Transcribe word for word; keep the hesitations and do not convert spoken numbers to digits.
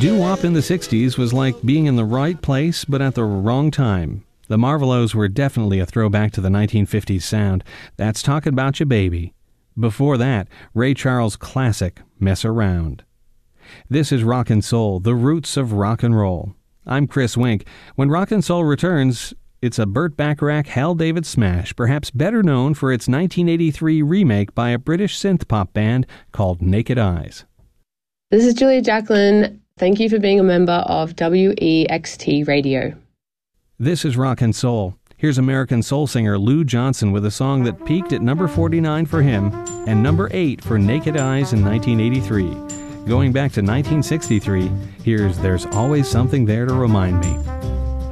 Doo-wop in the sixties was like being in the right place but at the wrong time. The Marvelows were definitely a throwback to the nineteen fifties sound. That's Talkin' About Ya Baby. Before that, Ray Charles' classic, Mess Around. This is Rock and Soul, the roots of rock and roll. I'm Chris Wink. When Rock and Soul returns, it's a Burt Bacharach Hal David smash, perhaps better known for its nineteen eighty-three remake by a British synth-pop band called Naked Eyes. This is Julia Jacklin. Thank you for being a member of W E X T Radio. This is Rock and Soul. Here's American soul singer Lou Johnson with a song that peaked at number forty-nine for him and number eight for Naked Eyes in nineteen eighty-three. Going back to nineteen sixty-three, here's There's Always Something There to Remind Me.